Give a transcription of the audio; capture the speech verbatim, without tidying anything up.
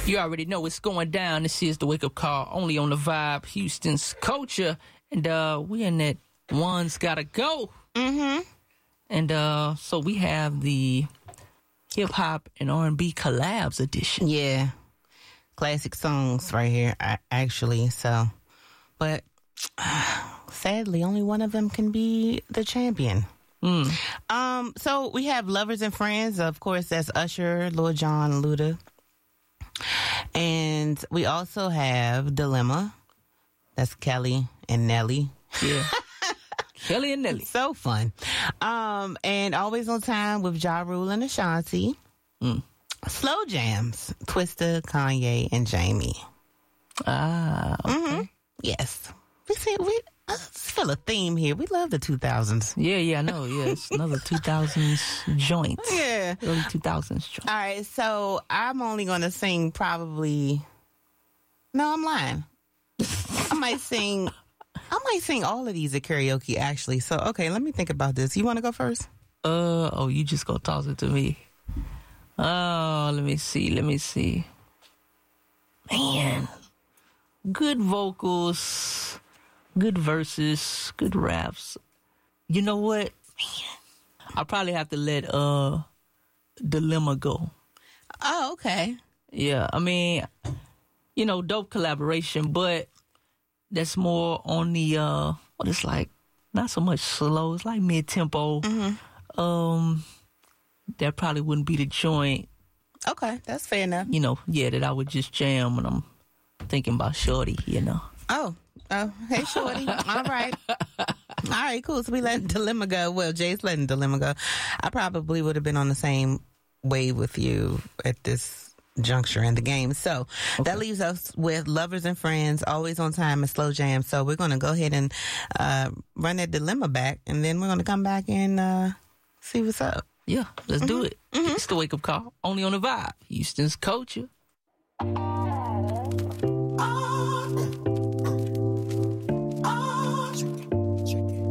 You already know what's going down. This is the Wake Up Call, only on the Vibe, Houston's culture. And uh, we in that One's Gotta Go. Mm-hmm. And uh, so we have the hip-hop and R and B collabs edition. Yeah. Classic songs right here, actually. So, but uh, sadly, only one of them can be the champion. Mm. Um. So we have Lovers and Friends. Of course, that's Usher, Lil Jon, Luda. And we also have Dilemma. That's Kelly and Nelly. Yeah. Kelly and Nelly. So fun. Um, and Always on Time with Ja Rule and Ashanti. Mm. Slow Jams, Twista, Kanye, and Jamie. Ah, okay. Mm-hmm. Yes. We see, we I feel a theme here. We love the two thousands. Yeah, yeah, I know. Yeah, it's another two thousands joint. Yeah. Early two thousands joint. All right, so I'm only going to sing probably... No, I'm lying. I might sing... I might sing all of these at karaoke, actually. So, okay, let me think about this. You want to go first? Uh, oh, you just gonna toss it to me. Oh, let me see, let me see. Man. Good vocals, good verses, good raps. You know what? Man. I'll probably have to let uh Dilemma go. Oh, okay. Yeah, I mean, you know, dope collaboration, but that's more on the uh what it's like, not so much slow, it's like mid tempo. Mm-hmm. Um that probably wouldn't be the joint. Okay, that's fair enough. You know, yeah, that I would just jam when I'm thinking about Shorty, you know. Oh, oh, hey, Shorty. All right. All right, cool. So we let Dilemma go. Well, Jay's letting Dilemma go. I probably would have been on the same wave with you at this juncture in the game. So okay. That leaves us with Lovers and Friends, Always on Time, and Slow Jam. So we're going to go ahead and uh, run that Dilemma back, and then we're going to come back and uh, see what's up. Yeah, let's mm-hmm. do it. Mm-hmm. It's the Wake Up Call, only on the Vibe, Houston's culture.